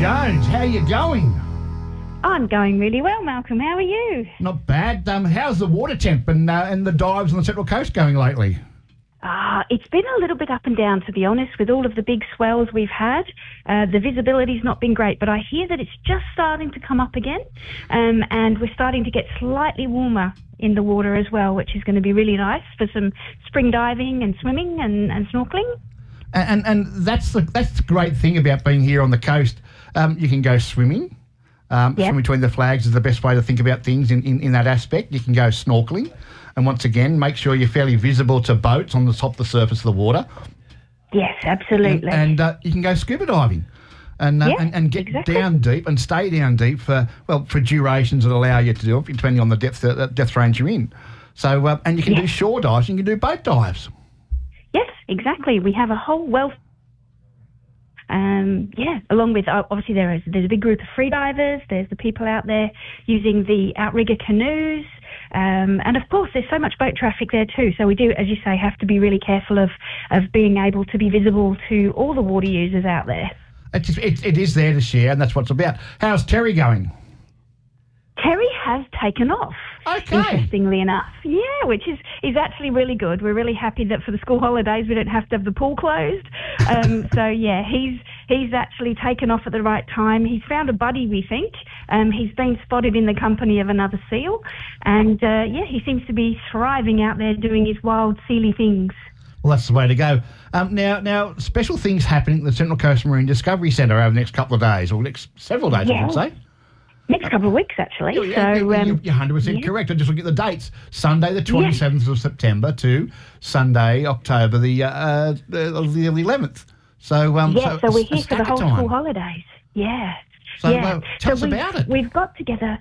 Jones. How you going? I'm going really well, Malcolm. How are you? Not bad. How's the water temp and the dives on the Central Coast going lately? It's been a little bit up and down, to be honest, with all of the big swells we've had. The visibility's not been great, but I hear that it's just starting to come up again, and we're starting to get slightly warmer in the water as well, which is going to be really nice for some spring diving and swimming and snorkeling. And that's the great thing about being here on the coast. You can go swimming. Swim between the flags is the best way to think about things in that aspect. You can go snorkeling. And once again, make sure you're fairly visible to boats on the top of the surface of the water. Yes, absolutely. And you can go scuba diving and get down deep and stay down deep for durations that allow you to do it, depending on the depth range you're in. So, and you can do shore dives, and you can do boat dives. Yes, exactly. We have a whole wealth. Along with, obviously, there's a big group of free divers. There's the people out there using the outrigger canoes. And, of course, there's so much boat traffic there too. So we do, as you say, have to be really careful of being able to be visible to all the water users out there. It is there to share, and that's what it's about. How's Terry going? Terry has taken off, interestingly enough. Yeah, which is actually really good. We're really happy that for the school holidays we don't have to have the pool closed. So, yeah, he's actually taken off at the right time. He's found a buddy, we think. He's been spotted in the company of another seal. And, he seems to be thriving out there doing his wild sealy things. Well, that's the way to go. Now, special things happening at the Central Coast Marine Discovery Centre over the next couple of days, or next several days, I should say. Next couple of weeks, actually. You're 100% correct. I just look at the dates. Sunday, the 27th of September to Sunday, October the 11th. So, so we're here for the whole school holidays. Yeah. So, tell us about it. We've got together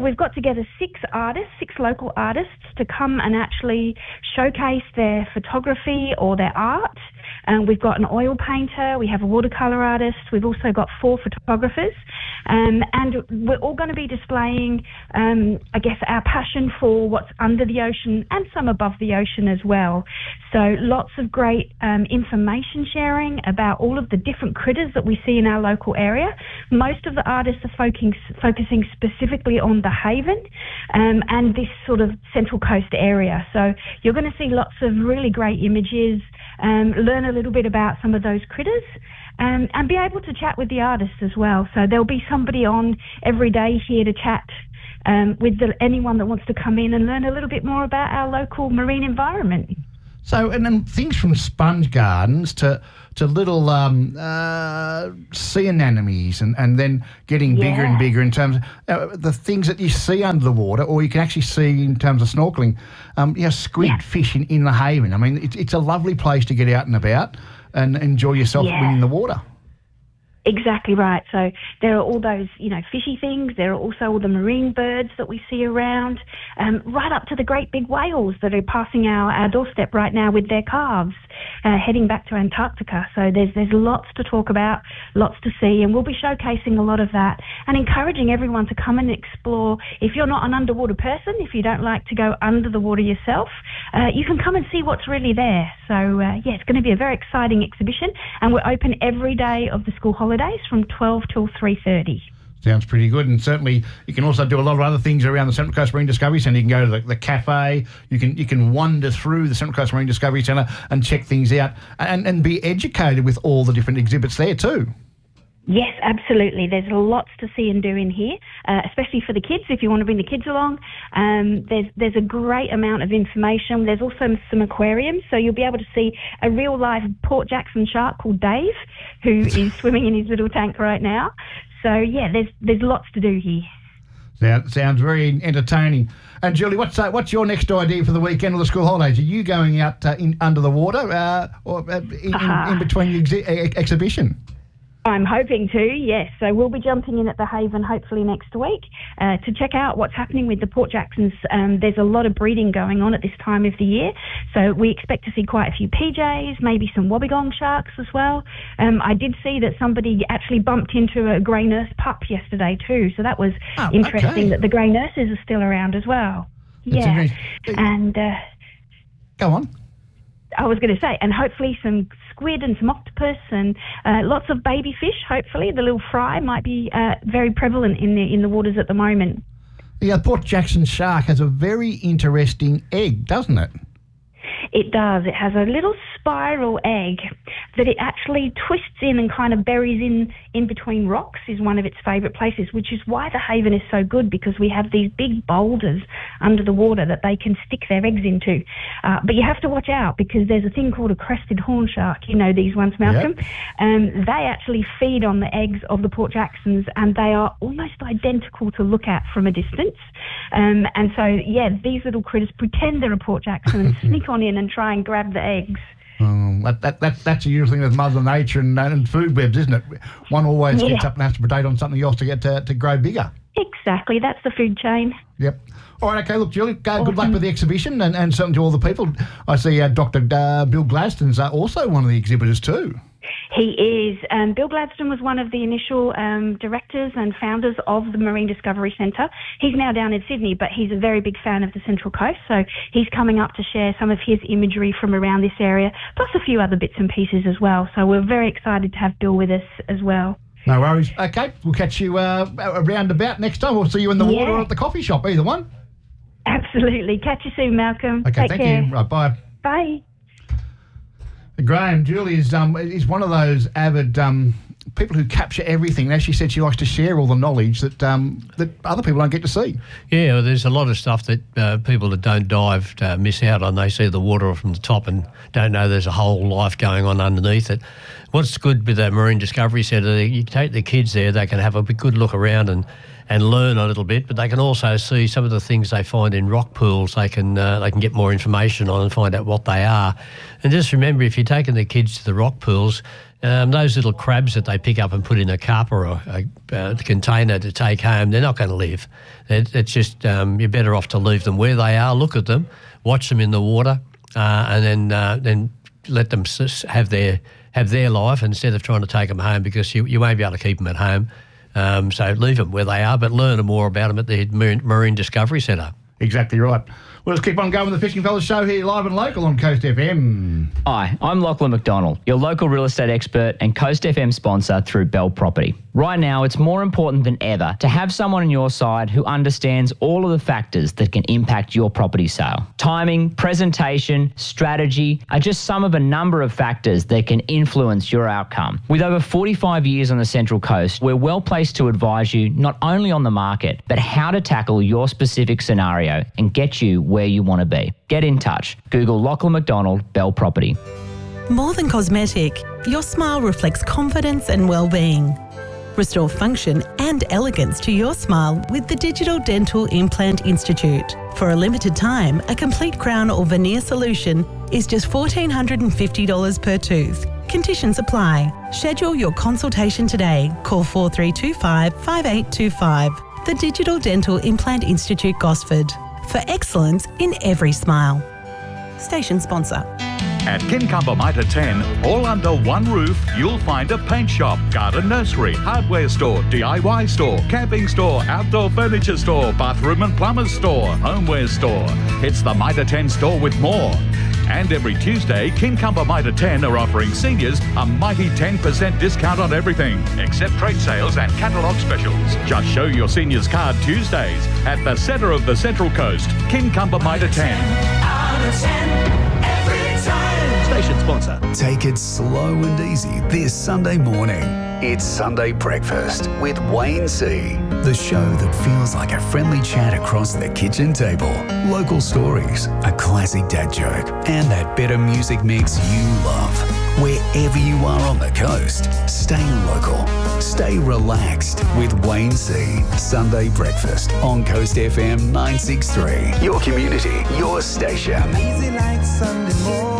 6 local artists to come and actually showcase their photography or their art. We've got an oil painter, we have a watercolour artist, we've also got 4 photographers, and we're all going to be displaying, our passion for what's under the ocean and some above the ocean as well. So lots of great information sharing about all of the different critters that we see in our local area. Most of the artists are focusing specifically on the Haven and this sort of Central Coast area. So you're going to see lots of really great images, learn a little bit about some of those critters, and be able to chat with the artists as well. So there'll be somebody on every day here to chat with anyone that wants to come in and learn a little bit more about our local marine environment. So, and then things from sponge gardens to little sea anemones and then getting bigger and bigger in terms of the things that you see under the water, or you can actually see in terms of snorkeling. Squid, fish in the Haven. I mean, it's a lovely place to get out and about and enjoy yourself in the water. Exactly right. So there are all those, fishy things. There are also all the marine birds that we see around, right up to the great big whales that are passing our doorstep right now with their calves, heading back to Antarctica. So there's lots to talk about, lots to see, and we'll be showcasing a lot of that and encouraging everyone to come and explore. If you're not an underwater person, if you don't like to go under the water yourself, you can come and see what's really there. So, it's going to be a very exciting exhibition, and we're open every day of the school holidays from 12 till 3:30. Sounds pretty good, and certainly you can also do a lot of other things around the Central Coast Marine Discovery Centre. You can go to the cafe, you can wander through the Central Coast Marine Discovery Centre and check things out and be educated with all the different exhibits there too. Yes, absolutely. There's lots to see and do in here, especially for the kids, if you want to bring the kids along. There's a great amount of information. There's also some aquariums, so you'll be able to see a real-life Port Jackson shark called Dave, who is swimming in his little tank right now. So, there's lots to do here. Sounds very entertaining. And Julie, what's your next idea for the weekend of the school holidays? Are you going out under the water or in between your exhibition? I'm hoping to, yes. So we'll be jumping in at the Haven hopefully next week to check out what's happening with the Port Jacksons. There's a lot of breeding going on at this time of the year. So we expect to see quite a few PJs, maybe some wobbegong sharks as well. I did see that somebody actually bumped into a grey nurse pup yesterday too. So that was interesting that the grey nurses are still around as well. And go on. I was going to say, and hopefully some squid and some octopus and lots of baby fish, hopefully. The little fry might be very prevalent in the waters at the moment. Yeah, Port Jackson shark has a very interesting egg, doesn't it? It does. It has a little spiral egg that it actually twists in and kind of buries in between rocks, is one of its favourite places, which is why the Haven is so good, because we have these big boulders under the water that they can stick their eggs into. But you have to watch out, because there's a thing called a crested horn shark. You know these ones, Malcolm. Yep. They actually feed on the eggs of the Port Jacksons, and they are almost identical to look at from a distance. And so, yeah, these little critters pretend they're a Port Jackson and sneak on in and try and grab the eggs. That's a usual thing with Mother Nature and food webs, isn't it? One always gets up and has to predate on something else to get to grow bigger. Exactly, that's the food chain. Yep. All right, okay, look, Julie, good luck with the exhibition and certainly to all the people. I see Dr. Bill Gladstone's also one of the exhibitors too. He is. Bill Gladstone was one of the initial directors and founders of the Marine Discovery Centre. He's now down in Sydney, but he's a very big fan of the Central Coast, so he's coming up to share some of his imagery from around this area, plus a few other bits and pieces as well. So we're very excited to have Bill with us as well. No worries. Okay, we'll catch you around about next time. We'll see you in the water or at the coffee shop, either one. Absolutely. Catch you soon, Malcolm. Okay, Take care. You. Right, bye. Bye. Graham, Julie is one of those avid people who capture everything. As she said, she likes to share all the knowledge that other people don't get to see. Yeah, well, there's a lot of stuff that people that don't dive miss out on. They see the water from the top and don't know there's a whole life going on underneath it. What's good with the Marine Discovery Centre, you take the kids there, they can have a good look around and learn a little bit, but they can also see some of the things they find in rock pools. They can get more information on and find out what they are. And just remember, if you're taking the kids to the rock pools, those little crabs that they pick up and put in a cup or a container to take home, they're not going to live. It's just you're better off to leave them where they are, look at them, watch them in the water, and then let them have their life instead of trying to take them home, because you won't be able to keep them at home. So leave them where they are, but learn more about them at the Marine Discovery Centre. Exactly right. Well, let's keep on going with the Fishing Fellas show here, live and local on Coast FM. Hi, I'm Lachlan McDonald, your local real estate expert and Coast FM sponsor through Bell Property. Right now, it's more important than ever to have someone on your side who understands all of the factors that can impact your property sale. Timing, presentation, strategy are just some of a number of factors that can influence your outcome. With over 45 years on the Central Coast, we're well placed to advise you not only on the market, but how to tackle your specific scenario and get you where you want to be. Get in touch. Google Lachlan McDonald, Bell Property. More than cosmetic, your smile reflects confidence and well-being. Restore function and elegance to your smile with the Digital Dental Implant Institute. For a limited time, a complete crown or veneer solution is just $1,450 per tooth. Conditions apply. Schedule your consultation today. Call 4325 5825. The Digital Dental Implant Institute, Gosford. For excellence in every smile. Station sponsor. At Kincumber Mitre 10, all under one roof, you'll find a paint shop, garden nursery, hardware store, DIY store, camping store, outdoor furniture store, bathroom and plumber's store, homeware store. It's the Mitre 10 store with more. And every Tuesday, Kincumber Mitre 10 are offering seniors a mighty 10% discount on everything, except trade sales and catalogue specials. Just show your seniors card Tuesdays at the centre of the Central Coast, Kincumber Mitre 10. Out of 10. Station sponsor. Take it slow and easy this Sunday morning. It's Sunday Breakfast with Wayne C. The show that feels like a friendly chat across the kitchen table. Local stories, a classic dad joke, and that better music mix you love. Wherever you are on the coast, stay local. Stay relaxed with Wayne C. Sunday Breakfast on Coast FM 963. Your community, your station. Easy like Sunday morning.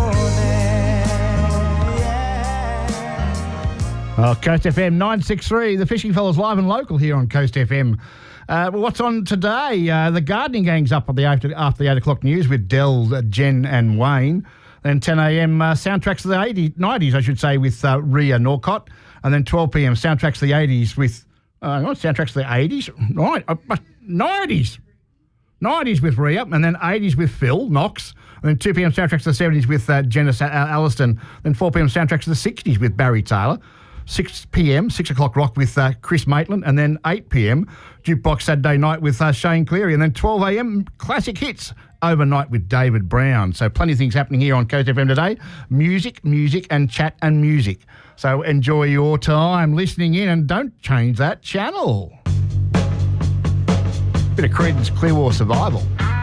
Coast FM 963, the Fishing Fellas live and local here on Coast FM. Well, what's on today? The gardening gang's up after the 8 o'clock news with Del, Jen and Wayne. Then 10 a.m. Soundtracks of the 90s, I should say, with Ria Norcott. And then 12 p.m. Soundtracks of the 80s with... Soundtracks of the 80s? Right, 90s. 90s with Rhea, and then 80s with Phil Knox, and then 2 p.m. soundtracks to the 70s with Janice Alliston, then 4 p.m. soundtracks to the 60s with Barry Taylor, 6 p.m. 6 o'clock rock with Chris Maitland, and then 8 p.m. Jukebox Saturday night with Shane Cleary, and then 12 a.m. classic hits overnight with David Brown. So plenty of things happening here on Coast FM today. Music, and chat and music. So enjoy your time listening in and don't change that channel. Bit of Creedence Clearwater Survival.